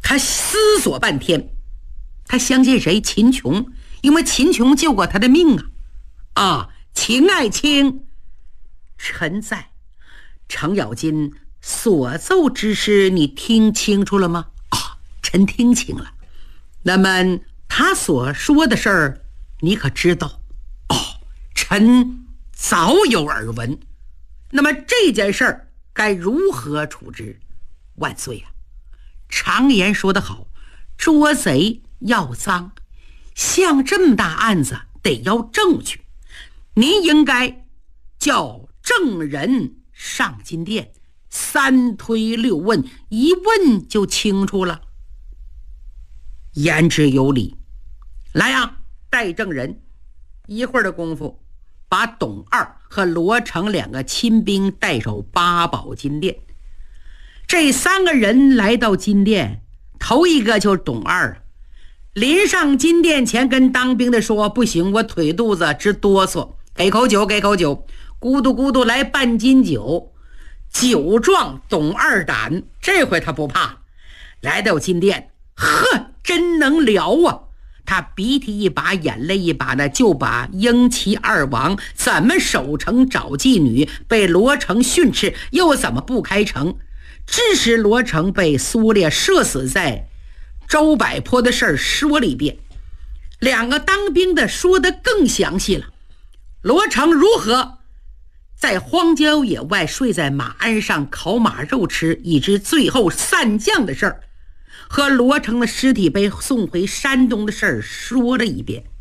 他思索半天，他相信谁？秦琼，因为秦琼救过他的命啊！秦爱卿，臣在。程咬金所奏之事你听清楚了吗？臣听清了。那么他所说的事儿你可知道？臣早有耳闻。那么这件事儿该如何处置？万岁啊！常言说得好，捉贼要赃，像这么大案子得要证据，您应该叫证人上金殿，三推六问，一问就清楚了。言之有理。来呀，带证人。一会儿的功夫，把董二和罗成两个亲兵带手八宝金殿。这三个人来到金殿，头一个就是董二，临上金殿前跟当兵的说：不行，我腿肚子直哆嗦，给口酒，给口酒。咕嘟咕嘟来半斤酒，酒壮董二胆，这回他不怕。来到金殿，真能聊啊！他鼻涕一把眼泪一把的，就把英齐二王怎么守城找妓女，被罗成训斥，又怎么不开城，致使罗成被苏烈射死在周柏坡的事儿说了一遍。两个当兵的说得更详细了。罗成如何在荒郊野外睡在马鞍上烤马肉吃，以致最后散将的事儿，和罗成的尸体被送回山东的事儿说了一遍。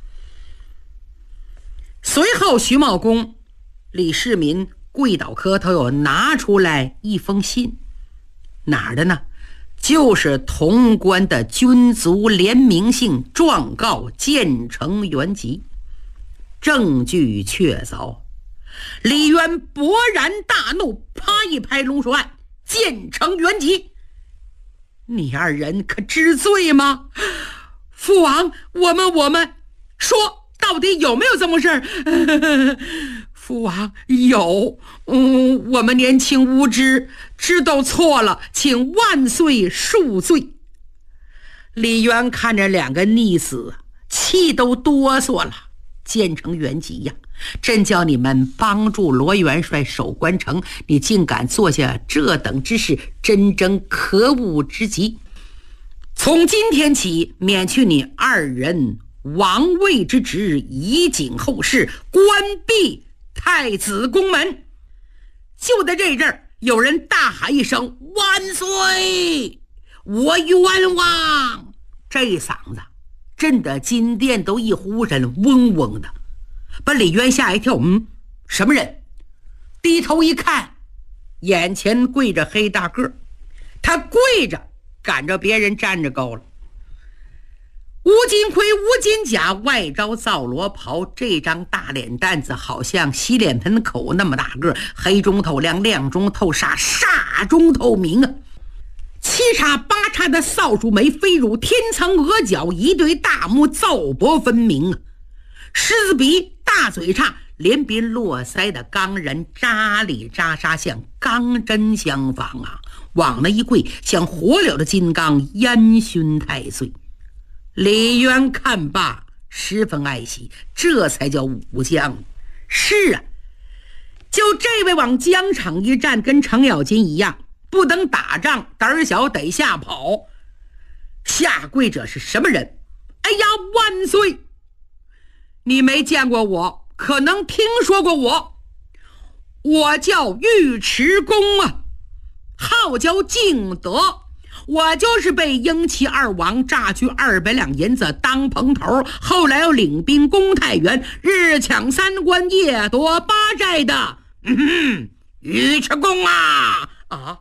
随后徐茂公、李世民跪倒磕头，又拿出来一封信，哪儿的呢？就是潼关的军卒联名信，状告建成元吉。证据确凿。李渊勃然大怒，啪一拍龙首案：建成元吉，你二人可知罪吗？父王，我们说到底有没有这么事儿？父王，有。我们年轻无知，知道错了，请万岁恕罪。李渊看着两个逆死，气都哆嗦了。建成元吉呀，真叫你们帮助罗元帅守关城，你竟敢做下这等之事，真正可恶之极。从今天起，免去你二人王位之职，以警后事，关闭太子宫门。就在这阵儿，有人大喊一声：万岁，我冤枉！这嗓子震得金殿都一呼人嗡嗡的，把李渊吓一跳。什么人？低头一看，眼前跪着黑大个，他跪着赶着别人站着高了。乌金盔乌金甲，外招皂罗袍，这张大脸蛋子好像洗脸盆口那么大个，黑中透亮，亮中透煞，煞中透明啊！七叉八叉的扫帚眉，飞乳天层额角，一对大目皂薄分明啊！狮子鼻，大嘴叉，连鬓络腮的钢人，扎里扎沙像钢针相仿啊！往那一跪，像活了的金刚，烟熏太岁。李渊看罢十分爱惜，这才叫武将。是啊，就这位往疆场一站，跟程咬金一样，不等打仗，胆小得吓跑。下跪者是什么人？哎呀，万岁！你没见过我，可能听说过我。我叫尉迟恭啊，号叫敬德。我就是被英齐二王榨去200两银子当棚头，后来又领兵攻太原，日抢3关，夜夺8寨的尉迟恭啊！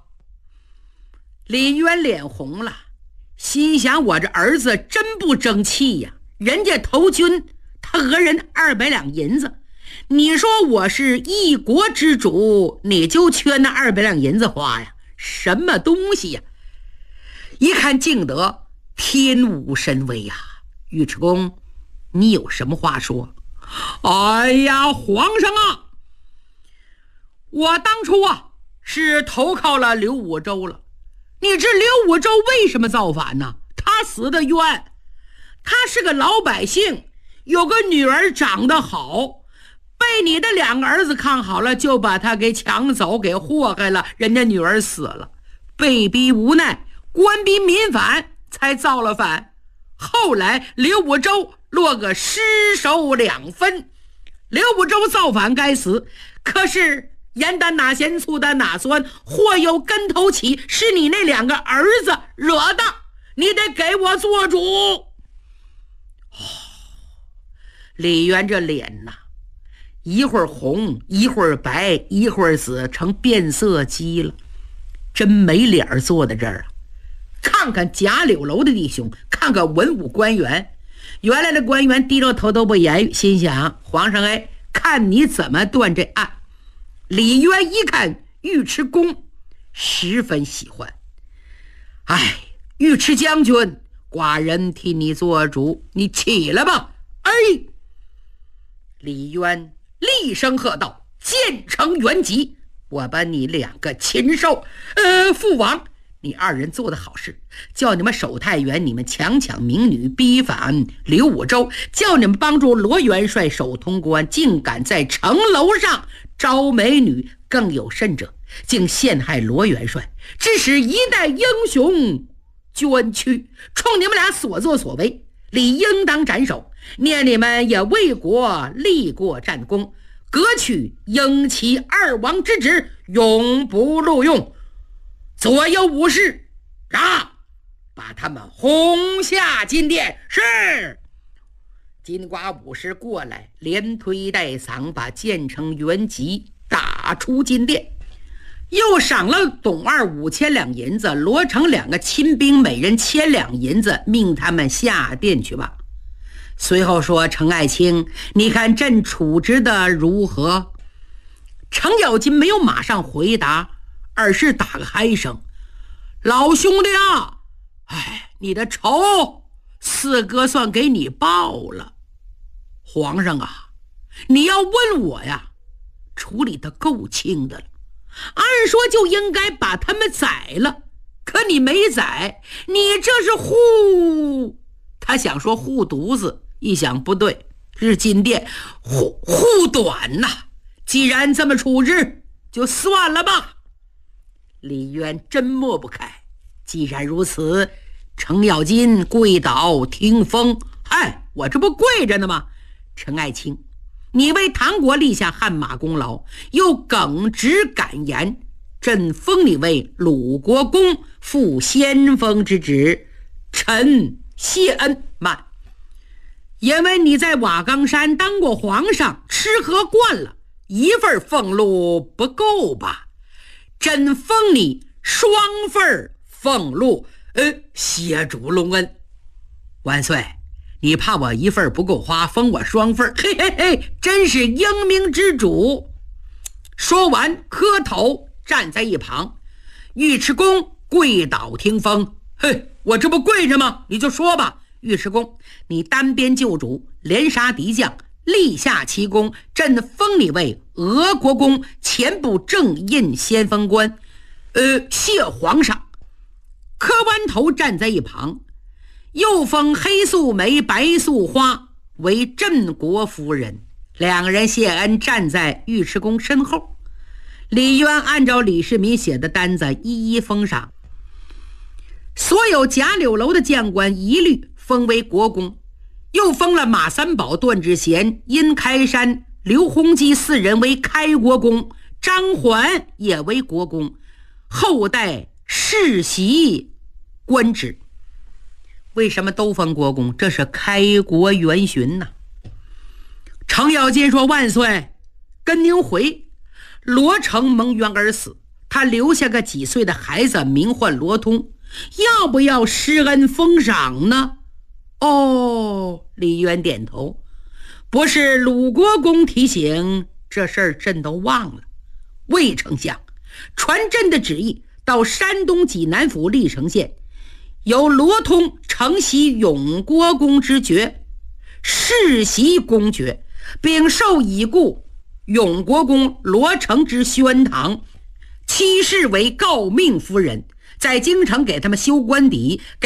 李渊脸红了，心想我这儿子真不争气呀！人家投军，他讹人200两银子，你说我是一国之主，你就缺那200两银子花呀？什么东西呀？一看敬德，天无神威呀！尉迟恭，你有什么话说？哎呀，皇上啊，我当初是投靠了刘武周了， 你这刘武周为什么造反呢？他死的冤，他是个老百姓，有个女儿长得好，被你的2个儿子看好了，就把他给抢走，给祸害了，人家女儿死了，被逼无奈，官逼民反，才造了反。后来刘武周落个尸首2分，刘武周造反该死，可是盐胆哪咸醋胆哪酸，祸有跟头起，是你那2个儿子惹的，你得给我做主。李渊这脸呐，一会儿红一会儿白一会儿紫，成变色鸡了，真没脸坐在这儿啊！看看贾柳楼的弟兄，看看文武官员，原来的官员低着头都不言语，心想皇上看你怎么断这案。李渊一看尉迟恭，十分喜欢。尉迟将军，寡人替你做主，你起来吧。李渊厉声喝道：建成元吉，我把你2个禽兽！父王，你2人做的好事，叫你们守太原，你们强抢民女，逼反刘武周，叫你们帮助罗元帅守潼关，竟敢在城楼上招美女，更有甚者，竟陷害罗元帅，致使一代英雄捐躯，冲你们俩所作所为，理应当斩首。念你们也为国立过战功，革去英齐2王之职，永不录用。左右武士，把他们轰下金殿。是。金瓜武士过来，连推带搡，把建成元吉打出金殿，又赏了董二5000两银子，罗成2个亲兵每人1000两银子，命他们下殿去吧。随后说：程爱卿，你看朕处置的如何？程咬金没有马上回答，而是打个嗨声：老兄弟啊，你的仇四哥算给你报了。皇上啊，你要问我呀，处理的够轻的了，按说就应该把他们宰了，可你没宰，你这是他想说护犊子，一想不对，是金殿护短呐，既然这么处置，就算了吧。李渊真抹不开，既然如此，程咬金跪倒听封。我这不跪着呢吗？程爱卿，你为唐国立下汗马功劳，又耿直敢言，朕封你为鲁国公，负先锋之职，臣谢恩。慢，因为你在瓦岗山当过皇上，吃喝惯了，1份俸禄不够吧？朕封你双份俸禄，谢主隆恩。万岁，你怕我1份不够花，封我双份，真是英明之主。说完磕头站在一旁，尉迟恭跪倒听封。我这不跪着吗？你就说吧。尉迟恭，你单边救主，连杀敌将，立下奇功，朕封你为俄国公，前部正印先锋官。谢皇上。磕完头站在一旁，又封黑素梅、白素花为镇国夫人。2个人谢恩，站在尉迟恭身后。李渊按照李世民写的单子一一封赏，所有贾柳楼的将官一律封为国公，又封了马三宝、段志贤、殷开山、刘洪基4人为开国公，张环也为国公，后代世袭官职。为什么都封国公？这是开国元勋呐。程咬金说：万岁，跟您回，罗成蒙冤而死，他留下个几岁的孩子，名唤罗通，要不要施恩封赏呢？李渊点头，不是鲁国公提醒，这事儿朕都忘了。魏丞相传朕的旨意，到山东济南府历城县，由罗通承袭永国公之爵，世袭公爵，并受已故永国公罗成之宣堂，妻室为诰命夫人， 在京城给他们修官邸，